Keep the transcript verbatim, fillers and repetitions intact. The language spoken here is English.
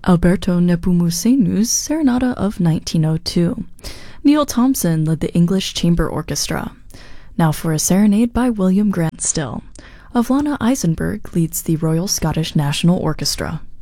Alberto Nepomucenu's Serenata of nineteen oh two. Neil Thompson led the English Chamber Orchestra. Now for a serenade by William Grant Still. Avlana Eisenberg leads the Royal Scottish National Orchestra.